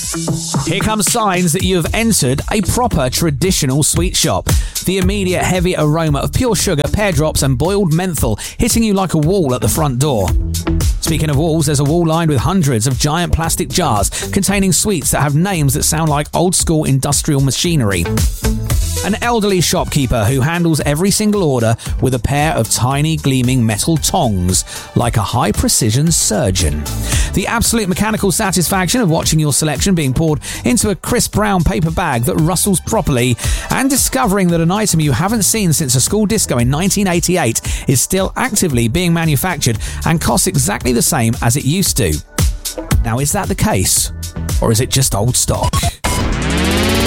Here comes signs that you have entered a proper traditional sweet shop. The immediate heavy aroma of pure sugar, pear drops and boiled menthol hitting you like a wall at the front door. Speaking of walls, there's a wall lined with hundreds of giant plastic jars containing sweets that have names that sound like old-school industrial machinery. An elderly shopkeeper who handles every single order with a pair of tiny gleaming metal tongs, like a high-precision surgeon. The absolute mechanical satisfaction of watching your selection being poured into a crisp brown paper bag that rustles properly, and discovering that an item you haven't seen since a school disco in 1988 is still actively being manufactured and costs exactly the same as it used to. Now, is that the case? Or is it just old stock?